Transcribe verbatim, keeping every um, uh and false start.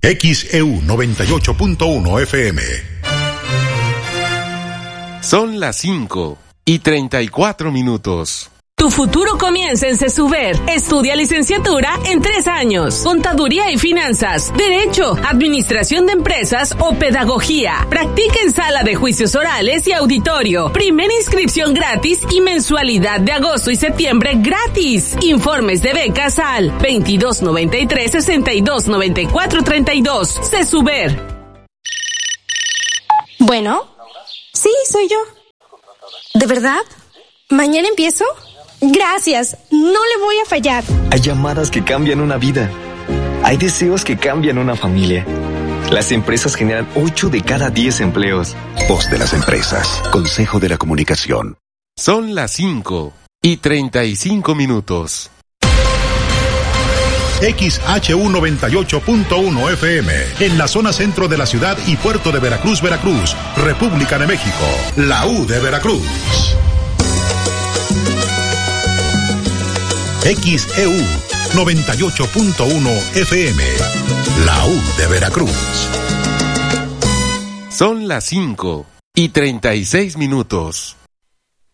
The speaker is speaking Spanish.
X E U noventa y ocho punto uno F M. Son las cinco y treinta y cuatro minutos. Tu futuro comienza en CESUBER. Estudia licenciatura en tres años. Contaduría y finanzas, Derecho, Administración de Empresas o Pedagogía. Practica en sala de juicios orales y auditorio. Primera inscripción gratis y mensualidad de agosto y septiembre gratis. Informes de becas al veintidós noventa y tres, sesenta y dos noventa y cuatro treinta y dos. CESUBER. Bueno, sí, soy yo. ¿De verdad? ¿Mañana empiezo? Gracias, no le voy a fallar. Hay llamadas que cambian una vida. Hay deseos que cambian una familia. Las empresas generan ocho de cada diez empleos. Voz de las empresas. Consejo de la Comunicación. Son las cinco y treinta y cinco minutos. X H U noventa y ocho punto uno F M, en la zona centro de la ciudad y puerto de Veracruz, Veracruz, República de México, la U de Veracruz. X E U noventa y ocho punto uno F M, la U de Veracruz. Son las cinco y treinta y seis minutos.